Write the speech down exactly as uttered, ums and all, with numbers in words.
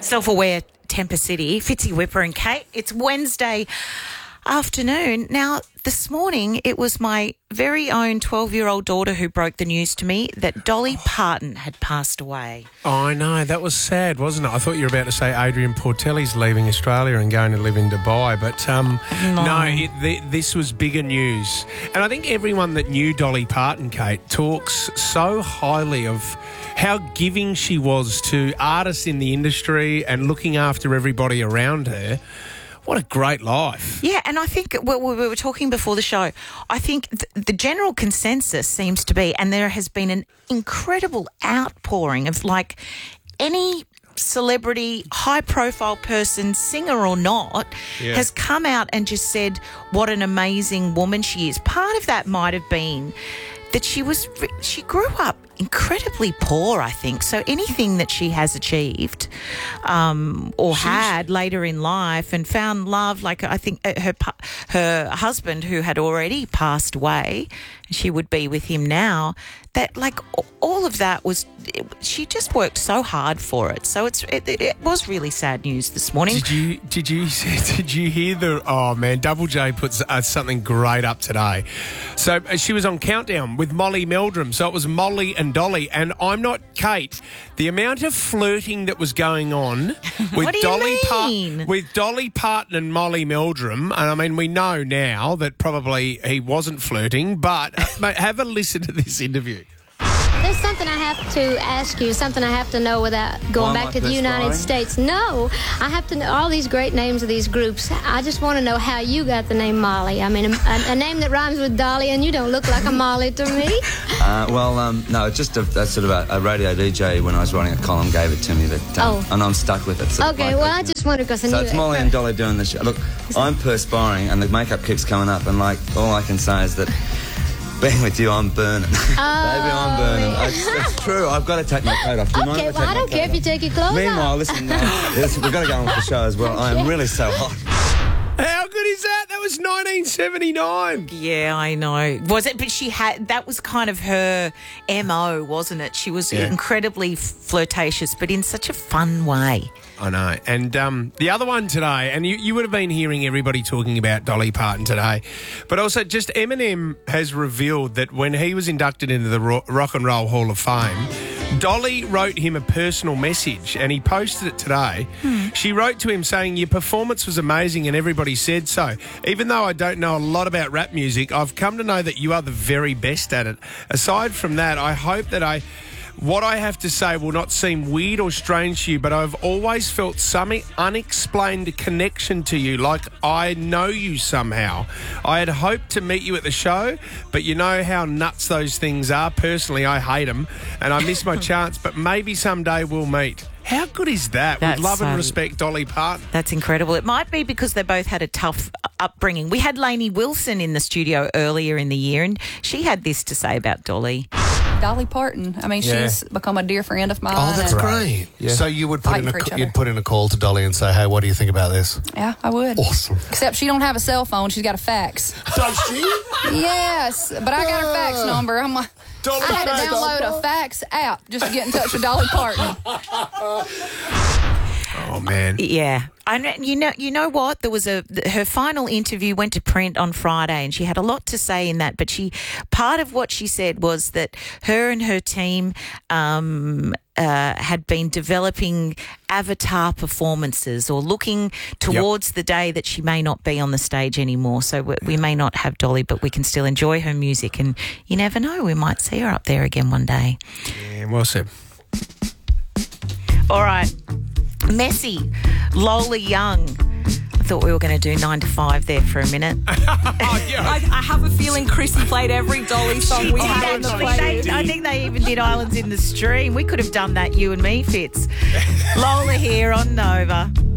Self-aware Temper City, Fitzy Whipper and Kate. It's Wednesday afternoon. Now, this morning, it was my very own twelve-year-old daughter who broke the news to me that Dolly Parton had passed away. Oh, I know. That was sad, wasn't it? I thought you were about to say Adrian Portelli's leaving Australia and going to live in Dubai. But um, No. no, it, the, this was bigger news. And I think everyone that knew Dolly Parton, Kate, talks so highly of how giving she was to artists in the industry and looking after everybody around her. What a great life. Yeah, and I think we, we were talking before the show, I think th- the general consensus seems to be, and there has been an incredible outpouring of like any celebrity, high-profile person, singer or not, Yeah. has come out and just said what an amazing woman she is. Part of that might have been that she was she grew up incredibly poor, I think. So anything that she has achieved um, or She's... had later in life and found love, like I think her her husband who had already passed away, she would be with him now, that like all of that was, she just worked so hard for it. So it's it, it was really sad news this morning. Did you did you did you hear the oh man, Double J puts uh, something great up today. So uh, she was on Countdown with Molly Meldrum. So it was Molly and Dolly, and I'm not Kate. The amount of flirting that was going on with what do you Dolly mean? Pa- with Dolly Parton and Molly Meldrum, and I mean we know now that probably he wasn't flirting, but uh, mate, have a listen to this interview. There's something I have to ask you, something I have to know without going Why back to am I the United perspiring? States. No, I have to know all these great names of these groups. I just want to know how you got the name Molly. I mean, a, a, a name that rhymes with Dolly, and you don't look like a Molly to me. Uh, well, um, no, just a, that's sort of a, a radio D J when I was writing a column gave it to me, that, um, Oh. and I'm stuck with it. Sort of Okay, like well, that, I just wondered because I So knew it's it. Molly and Dolly doing the show. Look, I'm perspiring and the makeup keeps coming up, and like all I can say is that being with you, I'm burning. Baby, I'm burning. I, it's true. I've got to take my coat off. Do you mind Okay, if I well, take I my don't care coat if you off? take your clothes Meanwhile, off. listen, uh, listen, we've got to go on with the show as well. I am really so hot. How good is that? That was nineteen seventy-nine. Yeah, I know. Was it? But she had, that was kind of her M O, wasn't it? She was Yeah. incredibly flirtatious, but in such a fun way. I know. And um, the other one today, and you, you would have been hearing everybody talking about Dolly Parton today, but also just Eminem has revealed that when he was inducted into the Ro- Rock and Roll Hall of Fame, Dolly wrote him a personal message and he posted it today. Hmm. She wrote to him saying, "Your performance was amazing and everybody said so. Even though I don't know a lot about rap music, I've come to know that you are the very best at it. Aside from that, I hope that I... What I have to say will not seem weird or strange to you, but I've always felt some unexplained connection to you, like I know you somehow. I had hoped to meet you at the show, but you know how nuts those things are. Personally, I hate them, and I miss my chance, but maybe someday we'll meet." How good is that? That's With love and so- respect, Dolly Parton. That's incredible. It might be because they both had a tough upbringing. We had Lainey Wilson in the studio earlier in the year, and she had this to say about Dolly. Dolly Parton. I mean, Yeah. she's become a dear friend of mine. Oh, that's and- great. Yeah. So you would put Fighting in for a each you'd other. put in a call to Dolly and say, "Hey, what do you think about this?" Yeah, I would. Awesome. Except she don't have a cell phone. She's got a fax. Does she? Yes, but I got her fax number. I'm like, Dolly I had to fax download number? a fax app just to get in touch with Dolly Parton. Oh, man. Yeah. I know, you know, you know what? There was a her final interview went to print on Friday, and she had a lot to say in that. But she, part of what she said was that her and her team um, uh, had been developing avatar performances or looking towards the day that she may not be on the stage anymore. So we, we may not have Dolly, but we can still enjoy her music. And you never know, we might see her up there again one day. Yeah, well said. All right. Messi, Lola Young. I thought we were going to do nine to five there for a minute. I, I have a feeling Chrissy played every Dolly song we Did had on the actually. playlist. They, I think they even did Islands in the Stream. We could have done that, you and me, Fitz. Lola here on Nova.